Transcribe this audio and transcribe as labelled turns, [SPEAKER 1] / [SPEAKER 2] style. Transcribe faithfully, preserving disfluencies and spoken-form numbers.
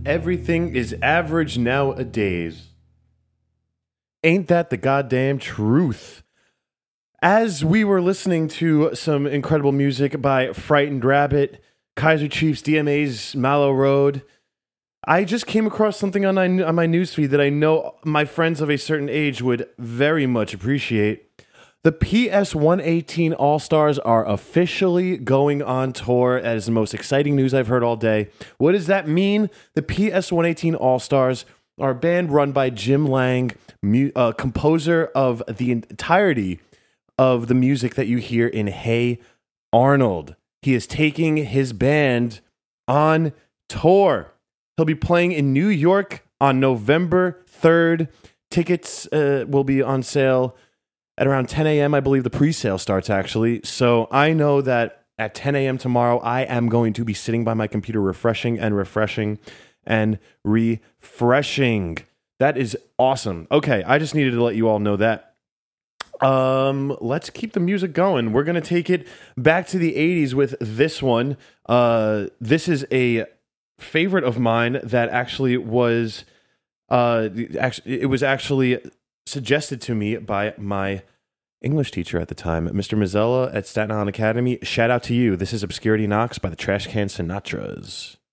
[SPEAKER 1] Everything is average nowadays. Ain't that the goddamn truth? As we were listening to some incredible music by Frightened Rabbit, Kaiser Chiefs, D M A's Mallow Road, I just came across something on my, on my newsfeed that I know my friends of a certain age would very much appreciate. The P S one eighteen All-Stars are officially going on tour. That is the most exciting news I've heard all day. What does that mean? The P S one eighteen All-Stars are a band run by Jim Lang, mu- uh, composer of the entirety of the music that you hear in Hey Arnold. He is taking his band on tour. He'll be playing in New York on November third. Tickets uh, will be on sale at around ten a.m., I believe the pre-sale starts, actually. So I know that at ten a.m. tomorrow, I am going to be sitting by my computer refreshing and refreshing and refreshing. That is awesome. Okay, I just needed to let you all know that. Um, let's keep the music going. We're going to take it back to the eighties with this one. Uh, this is a favorite of mine that actually was... Uh, actually, it was actually... suggested to me by my English teacher at the time, Mister Mazzella at Staten Island Academy. Shout out to you. This is Obscurity Knocks by the Trash Can Sinatras.